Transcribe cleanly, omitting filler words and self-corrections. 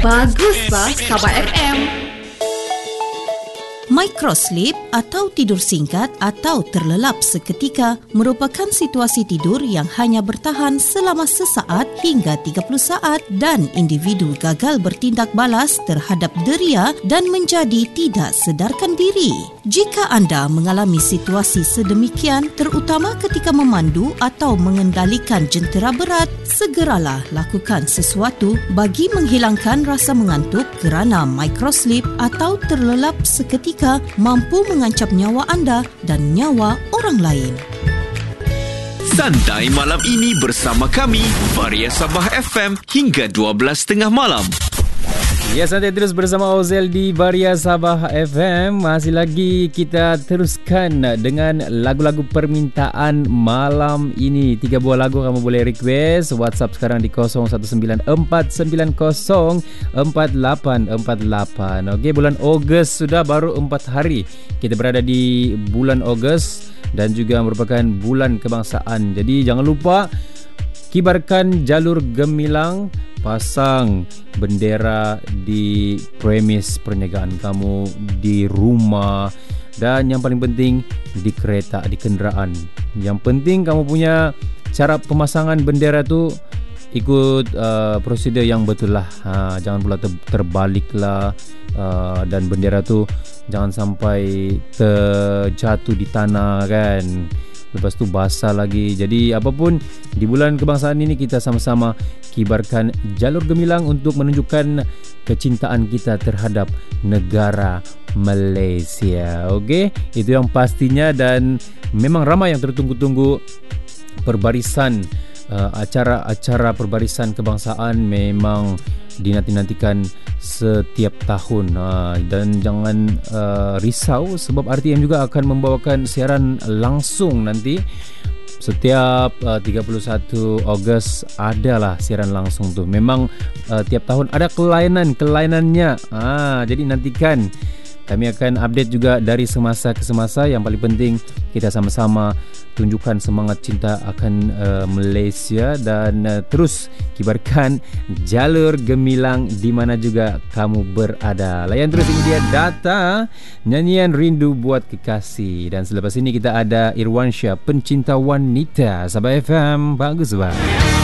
Bagus bah Sabah FM. Microsleep atau tidur singkat atau terlelap seketika merupakan situasi tidur yang hanya bertahan selama sesaat hingga 30 saat dan individu gagal bertindak balas terhadap deria dan menjadi tidak sedarkan diri. Jika anda mengalami situasi sedemikian, terutama ketika memandu atau mengendalikan jentera berat, segeralah lakukan sesuatu bagi menghilangkan rasa mengantuk kerana microsleep atau terlelap seketika mampu mengancam nyawa anda dan nyawa orang lain. Santai malam ini bersama kami, Varia Sabah FM hingga 12.30 malam. Ya, santai terus bersama Ozel di Varia Sabah FM. Masih lagi kita teruskan dengan lagu-lagu permintaan malam ini. 3 buah lagu kamu boleh request. WhatsApp sekarang di 0194904848. Okey, bulan Ogos sudah baru 4 hari. Kita berada di bulan Ogos dan juga merupakan bulan kebangsaan. Jadi jangan lupa kibarkan jalur gemilang, pasang bendera di premis perniagaan kamu, di rumah, dan yang paling penting di kereta, di kenderaan. Yang penting kamu punya cara pemasangan bendera tu ikut prosedur yang betul lah. Jangan pula terbalik lah, dan bendera tu jangan sampai terjatuh di tanah kan. Lepas tu basah lagi. Jadi apapun, di bulan kebangsaan ini kita sama-sama kibarkan jalur gemilang untuk menunjukkan kecintaan kita terhadap negara Malaysia. Okey, itu yang pastinya. Dan memang ramai yang tertunggu-tunggu perbarisan, acara-acara perbarisan kebangsaan memang dinanti-nantikan setiap tahun. Dan jangan risau sebab RTM juga akan membawakan siaran langsung nanti. Setiap 31 Ogos adalah siaran langsung tu. Memang tiap tahun ada kelainannya. Jadi nantikan. Kami akan update juga dari semasa ke semasa. Yang paling penting kita sama-sama tunjukkan semangat cinta akan Malaysia dan terus kibarkan jalur gemilang di mana juga kamu berada. Layan terus, ini dia Data, nyanyian Rindu Buat Kekasih. Dan selepas ini kita ada Irwansyah, pencinta wanita. Sabah FM, bagus bang.